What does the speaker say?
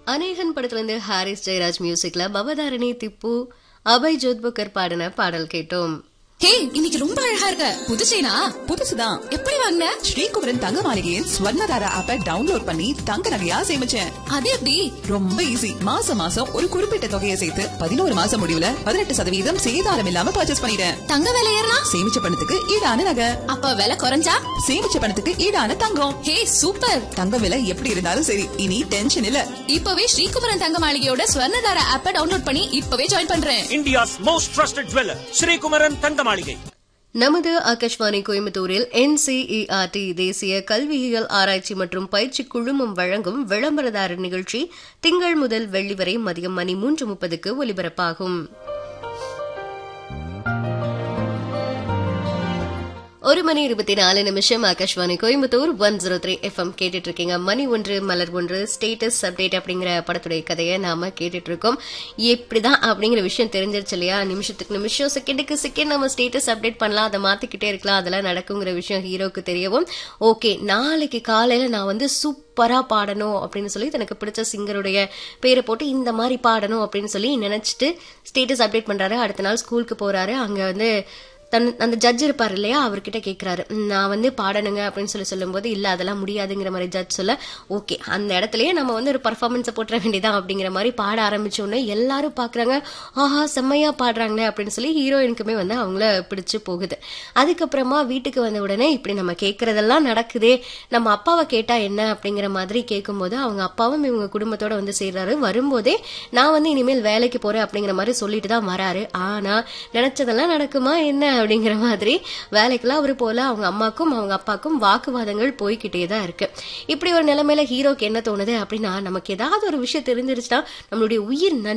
அநேகன் படத்துல இருந்து ஹாரிஸ் ஜெயராஜ் மியூசிக்ல பவதாரணி திப்பு அபய் ஜோத்புக்கர் பாடின பாடல் கேட்டோம். ஹே, இன்னைக்கு ரொம்ப அழகா இருக்க. புது செயினா? புதுசுதான். எப்படி வாங்குன? ஸ்ரீகுமரன் தங்க மாளிகையின் ஸ்வர்ணதாரா ஆப்பை டவுன்லோட் பண்ணி தங்க நகையா சேமிச்சேன். அது எப்படி? ரொம்ப ஈஸி. மாசம் மாசம் ஒரு குறிப்பிட்ட தொகையை சேர்த்து 11 மாசம் முடிவுல 18% சேதாரம் இல்லாம பர்ச்சேஸ் பண்ணிட்டேன். தங்க விலை ஏறினா? சேமிச்ச பணத்துக்கு ஈடான நகை. அப்ப விலை குறைஞ்சா? சேமிச்ச பணத்துக்கு ஈடான தங்கம். ஹே, சூப்பர். தங்க விலை எப்படி இருந்தாலும் சரி, இனி டென்ஷன் இல்ல. இப்பவே ஸ்ரீகுமரன் தங்க மாளிகையோட ஸ்வர்ணதாரா ஆப்பை டவுன்லோட் பண்ணி இப்பவே ஜாயின் பண்றேன். India's most trusted jeweler, Sri Kumaran தங்க மாளிகை. நமது ஆகாஷ்வாணி கோயம்புத்தூரில் NCERT தேசிய கல்வியியல் ஆராய்ச்சி மற்றும் பயிற்சி குழுமம் வழங்கும் விளம்பரதாரர் நிகழ்ச்சி திங்கள் முதல் வெள்ளி வரை மதியம் மணி 3:30க்கு ஒலிபரப்பாகும். 1:24 ஆகாஷ்வாணி கோயம்புத்தூர் 103 FM கேட்டுட்டு இருக்கீங்க. மணி ஒன்று மலர் ஒன்று ஸ்டேட்டஸ் அப்டேட் அப்படிங்கிற படத்துடைய கதையை நாம கேட்டுட்டு இருக்கோம். எப்படிதான் அப்படிங்கிற விஷயம் தெரிஞ்சிருச்சு இல்லையா? நிமிஷத்துக்கு நிமிஷம் செகண்டுக்கு செகண்ட் நம்ம ஸ்டேட்டஸ் அப்டேட் பண்ணலாம், அதை மாத்திக்கிட்டே இருக்கலாம், அதெல்லாம் நடக்குங்கிற விஷயம் ஹீரோக்கு தெரியவும், ஓகே நாளைக்கு காலையில நான் சூப்பரா பாடணும் அப்படின்னு சொல்லி தனக்கு பிடிச்ச சிங்கருடைய பேரை போட்டு இந்த மாதிரி பாடணும் அப்படின்னு சொல்லி நினைச்சிட்டு ஸ்டேட்டஸ் அப்டேட் பண்றாரு. அடுத்த நாள் ஸ்கூலுக்கு போறாரு. அங்க அந்த ஜட்ஜ் இருப்பாரு இல்லையா, அவர்கிட்ட கேட்கிறாரு, நான் பாடணுங்க அப்படின்னு சொல்லும்போது, இல்ல அதெல்லாம் முடியாதுங்கிற மாதிரி ஜட்ஜ் சொல்ல, ஓகே அந்த இடத்துலயே நம்ம ஒரு பர்ஃபார்மன்ஸை போட்டுற வேண்டியதான் அப்படிங்கிற மாதிரி பாட ஆரம்பிச்ச உடனே எல்லாரும் பாக்குறாங்க, ஆஹா செம்மையா பாடுறாங்களே அப்படின்னு சொல்லி ஹீரோயினுக்குமே அவங்கள பிடிச்சு போகுது. அதுக்கப்புறமா வீட்டுக்கு வந்த உடனே இப்படி நம்ம கேட்கறதெல்லாம் நடக்குதே, நம்ம அப்பாவை கேட்டா என்ன அப்படிங்கிற மாதிரி கேட்கும்போது அவங்க அப்பாவும் இவங்க குடும்பத்தோட சேர்றாரு. வரும்போதே நான் இனிமேல் வேலைக்கு போறேன் அப்படிங்கிற மாதிரி சொல்லிட்டு தான் வராரு. ஆனா நினைச்சதெல்லாம் நடக்குமா என்ன அப்படிங்கிற மாதிரி வேலைக்கெல்லாம் அவரு போல அவங்க அம்மாக்கும் அவங்க அப்பாக்கும் வாக்குவாதங்கள் போய்கிட்டே தான் இருக்கு. இப்படி ஒரு நிலைமையில ஹீரோக்கு என்ன தோணுது அப்படின்னா, நமக்கு ஏதாவது ஒரு விஷயம் தெரிஞ்சிருச்சுன்னா நம்மளுடைய உயிர்